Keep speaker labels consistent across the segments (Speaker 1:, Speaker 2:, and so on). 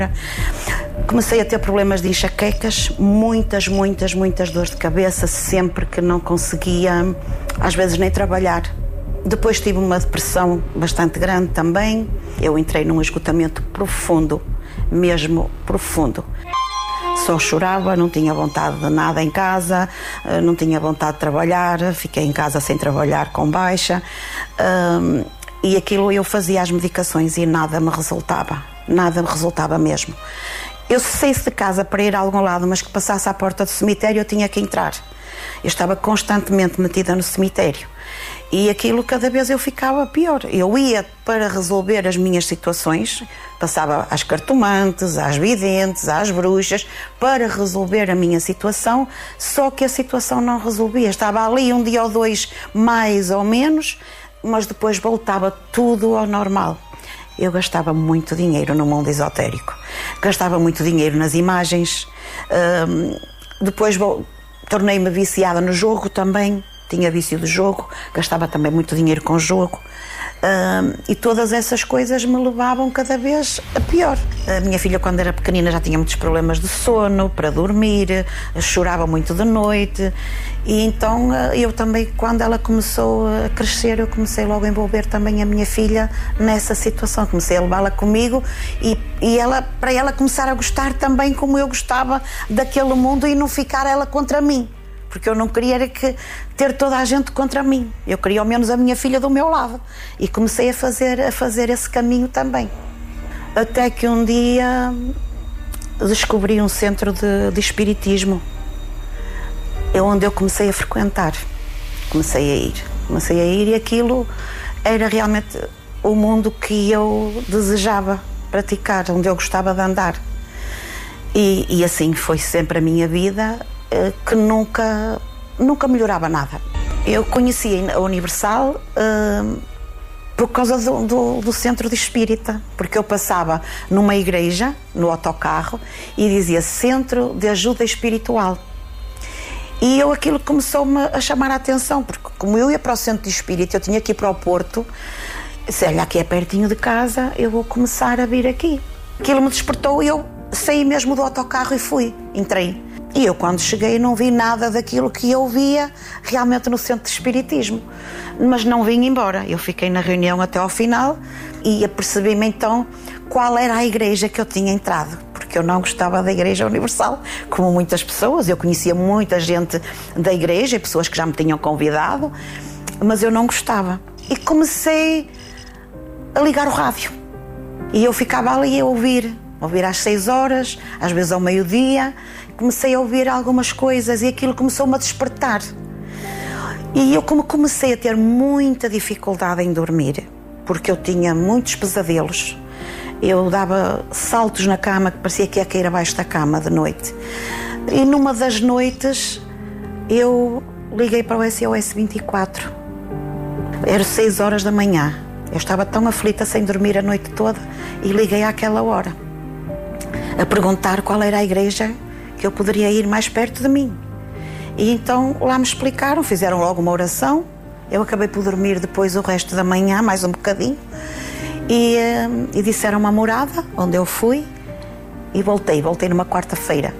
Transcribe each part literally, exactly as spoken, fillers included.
Speaker 1: Comecei a ter problemas de enxaquecas, muitas, muitas, muitas dores de cabeça, sempre que não conseguia, às vezes, nem trabalhar. Depois tive uma depressão bastante grande também. Eu entrei num esgotamento profundo, mesmo profundo. Só chorava, não tinha vontade de nada em casa, não tinha vontade de trabalhar, fiquei em casa sem trabalhar, com baixa. Um, e aquilo eu fazia as medicações e nada me resultava, nada me resultava mesmo. Eu saísse de casa para ir a algum lado, mas que passasse à porta do cemitério, eu tinha que entrar. Eu estava constantemente metida no cemitério. E aquilo cada vez eu ficava pior. Eu ia para resolver as minhas situações, passava às cartomantes, às videntes, às bruxas, para resolver a minha situação, só que a situação não resolvia. Estava ali um dia ou dois, mais ou menos, mas depois voltava tudo ao normal. Eu gastava muito dinheiro no mundo esotérico. Gastava muito dinheiro nas imagens. Hum, depois tornei-me viciada no jogo também. Tinha vício de jogo, gastava também muito dinheiro com jogo. Uh, e todas essas coisas me levavam cada vez a pior. A minha filha, quando era pequenina, já tinha muitos problemas de sono, para dormir, chorava muito de noite. E então eu também, quando ela começou a crescer, eu comecei logo a envolver também a minha filha nessa situação. Comecei a levá-la comigo e, e ela, para ela começar a gostar também como eu gostava daquele mundo e não ficar ela contra mim. Porque eu não queria era que ter toda a gente contra mim. Eu queria ao menos a minha filha do meu lado. E comecei a fazer, a fazer esse caminho também. Até que um dia descobri um centro de, de espiritismo. É onde eu comecei a frequentar. Comecei a ir. Comecei a ir e aquilo era realmente o mundo que eu desejava praticar, onde eu gostava de andar. E, e assim foi sempre a minha vida, que nunca, nunca melhorava nada. Eu conheci a Universal uh, por causa do, do, do centro de espírita, porque eu passava numa igreja, no autocarro, e dizia Centro de Ajuda Espiritual. E eu, aquilo começou-me a chamar a atenção, porque como eu ia para o centro de espírita, eu tinha que ir para o Porto, disse, olha, aqui é pertinho de casa, eu vou começar a vir aqui. Aquilo me despertou e eu saí mesmo do autocarro e fui, entrei. E eu, quando cheguei, não vi nada daquilo que eu via realmente no centro de espiritismo. Mas não vim embora. Eu fiquei na reunião até ao final e apercebi-me então qual era a igreja que eu tinha entrado. Porque eu não gostava da Igreja Universal, como muitas pessoas. Eu conhecia muita gente da igreja, pessoas que já me tinham convidado, mas eu não gostava. E comecei a ligar o rádio. E eu ficava ali a ouvir, a ouvir às seis horas, às vezes ao meio-dia. Comecei a ouvir algumas coisas e aquilo começou-me a despertar. E eu como comecei a ter muita dificuldade em dormir, porque eu tinha muitos pesadelos. Eu dava saltos na cama, que parecia que ia cair abaixo da cama de noite. E numa das noites eu liguei para o S O S vinte e quatro. Era seis horas da manhã. Eu estava tão aflita sem dormir a noite toda e liguei àquela hora a perguntar qual era a igreja que eu poderia ir mais perto de mim. E então lá me explicaram, fizeram logo uma oração. Eu acabei por dormir depois o resto da manhã, mais um bocadinho, e, e disseram uma morada onde eu fui e voltei, voltei numa quarta-feira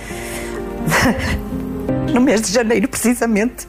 Speaker 1: no mês de janeiro precisamente,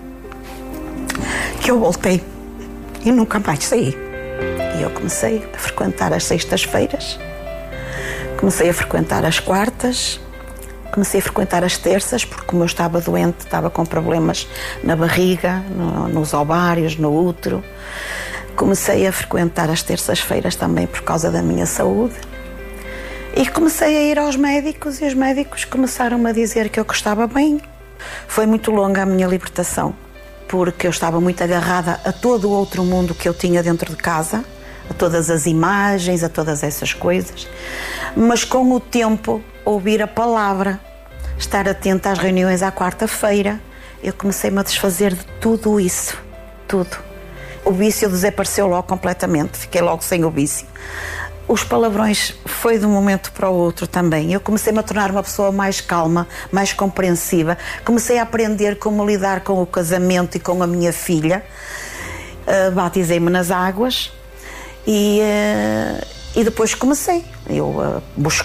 Speaker 1: que eu voltei e nunca mais saí. E eu comecei a frequentar as sextas-feiras, comecei a frequentar as quartas, comecei a frequentar as terças, porque como eu estava doente, estava com problemas na barriga, no, nos ovários, no útero. Comecei a frequentar as terças-feiras também por causa da minha saúde. E comecei a ir aos médicos e os médicos começaram-me a dizer que eu estava bem. Foi muito longa a minha libertação, porque eu estava muito agarrada a todo o outro mundo que eu tinha dentro de casa, a todas as imagens, a todas essas coisas. Mas com o tempo, ouvir a palavra, estar atenta às reuniões à quarta-feira, eu comecei-me a desfazer de tudo isso, tudo. O vício desapareceu logo completamente, fiquei logo sem o vício. Os palavrões foi de um momento para o outro também. Eu comecei-me a tornar uma pessoa mais calma, mais compreensiva. Comecei a aprender como lidar com o casamento e com a minha filha. Uh, batizei-me nas águas e, uh, e depois comecei eu a buscar